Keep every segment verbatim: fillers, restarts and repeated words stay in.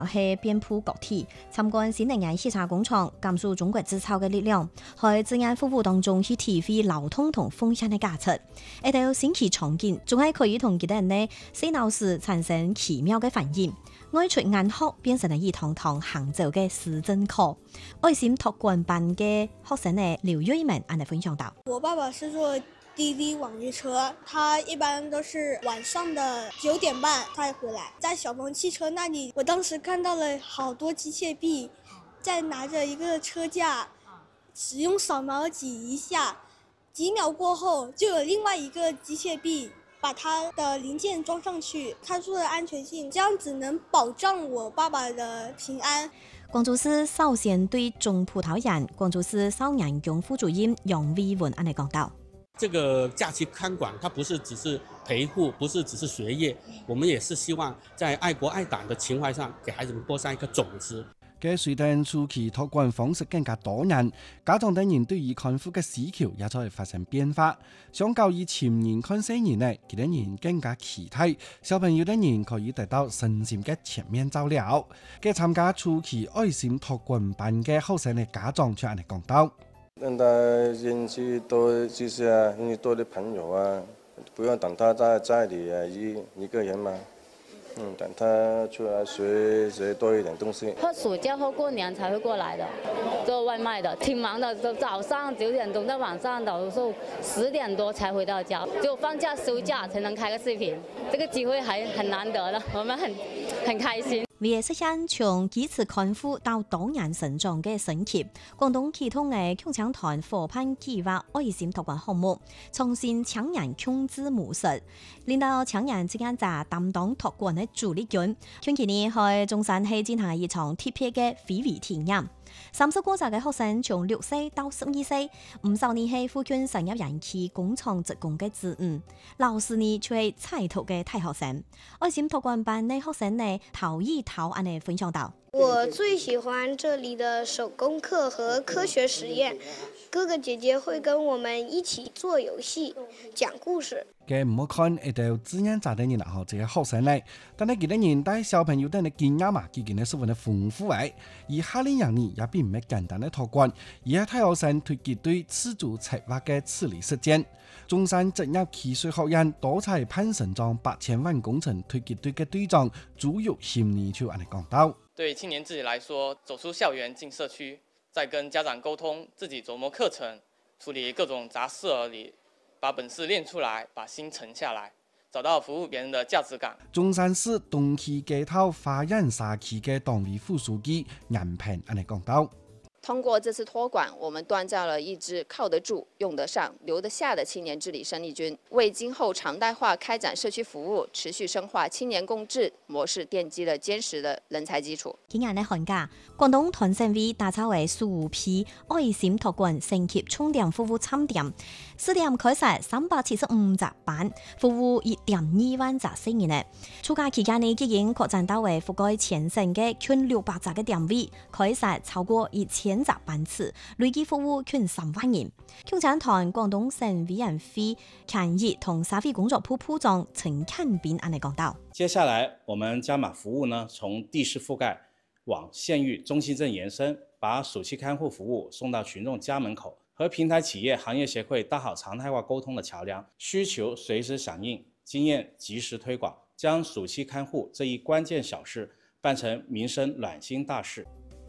係遍佈各地，參觀新能源汽車工廠，感受中國製造嘅力量，喺自然服務當中去體會流通同風險嘅價值。一到新奇場景，仲係可以同其他人呢細腦時產生奇妙嘅反應。愛出眼學變成了一堂堂行走嘅實證課。愛心託管班嘅學生呢劉瑞文按嚟分享到： 我爸爸是做滴滴網約車，他一般都是晚上的九點半才回來。在小鵬汽車那裡，我當時看到了好多機械臂，再拿着一個車架，使用掃描擠一下，幾秒過後就有另外一個機械臂把它的零件裝上去，參數的安全性，這樣子能保障我爸爸的平安。 廣州市少先隊中葡萄園廣州市少年宮副主任楊偉文按嚟講到。 這個假期看管，它不是只是陪護，不是只是學業，我們也是希望在愛國愛黨的情懷上，給孩子們播上一個種子。 嘅隨着初期託管方式更加多人，家長等人對於看護嘅需求也在發生變化。相較於前年看四年呢，佢哋人更加期待小朋友等人可以得到身心嘅全面照料。嘅參加初期愛心託管班嘅後生嘅家長就按嚟講到。 讓他認識多知識啊，認識多啲朋友啊，不要等他在家裏啊一一個人嘛，嗯，等他出來學學多一點東西。 或暑假或過年才會過來的，做外賣的，挺忙的，早上九點鐘到晚上有時候十點多才回到家，只有放假休假才能開個視頻，這個機會還很難得了，我們很很開心。 為實現從基礎看護到多人成長嘅升級，廣東啟動嘅共青團夥伴計劃愛心託管項目，創新搶人共治模式，令到搶人之間就擔當託管嘅主力軍。近期呢，喺中山係進行一場特別嘅非遺體驗。三十個歲嘅學生從六歲到十二歲，五十年係附近成入人氣工廠職工嘅子女，老師呢卻係彩圖嘅大學生。愛心託管班嘅學生呢頭一頭按嚟分享到： 我最喜歡這裡的手工課和科學實驗，哥哥姐姐會跟我們一起做遊戲、講故事。 嘅唔好看一道自然紮的人啊，這個學生呢，但係佢哋年代小朋友等嘅經驗嘛，佢哋呢十分的豐富誒。而夏令營呢也並唔係簡單的託管，而係大學生推佢對自主策劃嘅處理實踐。中山職業技術學院多才攀成長八千萬工程推佢對嘅隊長朱玉賢呢就按嚟講到： 對青年自己來說，走出校園進社區，再跟家長溝通，自己琢磨課程，處理各種雜事而已。把本事練出來，把心沉下來，找到服務別人的價值感。 中山市東區街頭花園社區嘅黨委副書記顏平按嚟講到： 通過這次託管，我們鍛造了一支靠得住、用得上、留得下的青年治理生力軍，為今後常態化開展社區服務、持續深化青年共治模式奠基了堅實的人才基礎。 今年嘅寒假，廣東團省委打造為數批愛心託管升級充電服務參點，試點開設三百七十五隻班，服務一點二萬隻市民呢。暑假期間呢，已經擴展到為覆蓋全省嘅近六百隻嘅點位，開設超過一千千集班次，累計服務近三萬人。共青團廣東省委員會產業同社會工作部部長陳漢斌按嚟講道： 接下來我們加碼服務呢，從地市覆蓋往縣域中心鎮延伸，把暑期看護服務送到群眾家門口，和平台企業行業協會搭好常態化溝通的橋樑，需求隨時響應，經驗及時推廣，將暑期看護這一關鍵小事辦成民生暖心大事。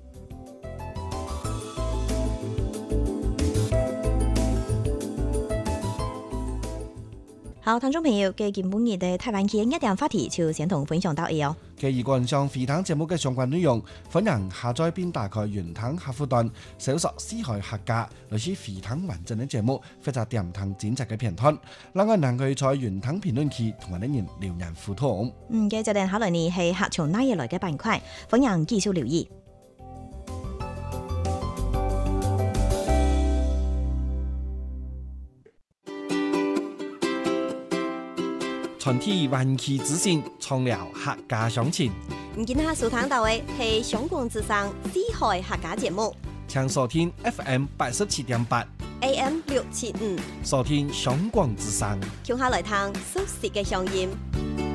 好，聽眾朋友嘅今本日嘅台灣嘅一點話題就先同分享到呢哦。 嘅如果想回聽節目嘅相關內容，歡迎下載並打開雲聽客戶端，搜索四海客家，來是回聽完整嘅節目，或者點聽剪輯嘅片段。另外，能夠在雲聽評論區同我哋人留言互動。 嗯，嘅就定下來呢係客從哪嘢來嘅板塊，歡迎繼續留意。 傳遞灣區資訊，創造客家鄉情。 唔見下收聽到嘅係香港之聲四海客家節目， 請收聽 F M 八十七點八 A M 六七五， 收聽香港之聲。 聽下來聽熟悉嘅聲音。